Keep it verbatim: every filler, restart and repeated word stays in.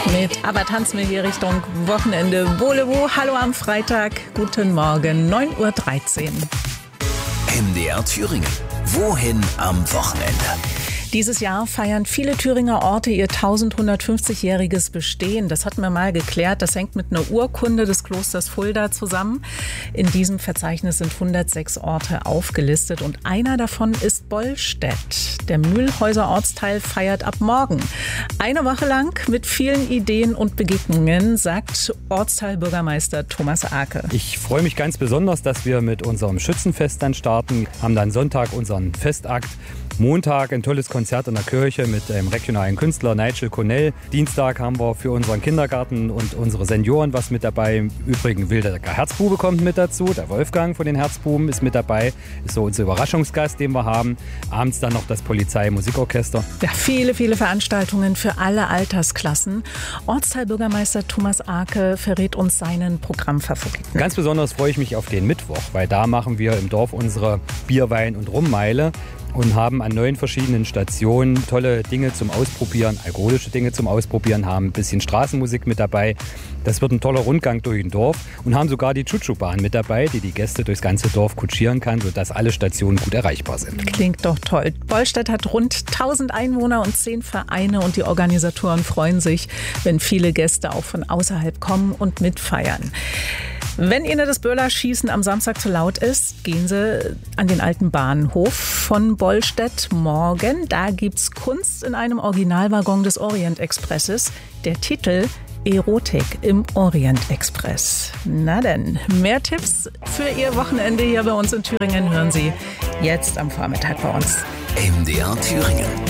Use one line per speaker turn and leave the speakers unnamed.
Mit Aber tanzen wir hier Richtung Wochenende. Bolewo, hallo am Freitag, guten Morgen, neun Uhr dreizehn.
M D R Thüringen. Wohin am Wochenende?
Dieses Jahr feiern viele Thüringer Orte ihr elfhundertfünfzigjähriges Bestehen. Das hatten wir mal geklärt. Das hängt mit einer Urkunde des Klosters Fulda zusammen. In diesem Verzeichnis sind hundertsechs Orte aufgelistet und einer davon ist Bollstedt. Der Mühlhäuser Ortsteil feiert ab morgen. Eine Woche lang mit vielen Ideen und Begegnungen, sagt Ortsteilbürgermeister Thomas Aake.
Ich freue mich ganz besonders, dass wir mit unserem Schützenfest dann starten, haben dann Sonntag unseren Festakt. Montag ein tolles Konzert in der Kirche mit einem regionalen Künstler, Nigel Connell. Dienstag haben wir für unseren Kindergarten und unsere Senioren was mit dabei. Im Übrigen Wildecker Herzbube kommt mit dazu. Der Wolfgang von den Herzbuben ist mit dabei. Ist so unser Überraschungsgast, den wir haben. Abends dann noch das Polizei-Musikorchester.
Ja, viele, viele Veranstaltungen für alle Altersklassen. Ortsteilbürgermeister Thomas Aake verrät uns seinen Programmfavoriten.
Ganz besonders freue ich mich auf den Mittwoch, weil da machen wir im Dorf unsere Bier-, Wein- und Rummeile. Und haben an neun verschiedenen Stationen tolle Dinge zum Ausprobieren, alkoholische Dinge zum Ausprobieren, haben ein bisschen Straßenmusik mit dabei. Das wird ein toller Rundgang durch ein Dorf und haben sogar die Chuchu-Bahn mit dabei, die die Gäste durchs ganze Dorf kutschieren kann, sodass alle Stationen gut erreichbar sind.
Klingt doch toll. Bollstedt hat rund tausend Einwohner und zehn Vereine und die Organisatoren freuen sich, wenn viele Gäste auch von außerhalb kommen und mitfeiern. Wenn Ihnen das Böllerschießen am Samstag zu laut ist, gehen Sie an den alten Bahnhof von Bollstedt morgen. Da gibt's Kunst in einem Originalwaggon des Orient-Expresses. Der Titel Erotik im Orient-Express. Na denn, mehr Tipps für Ihr Wochenende hier bei uns in Thüringen hören Sie jetzt am Vormittag bei uns.
M D R Thüringen.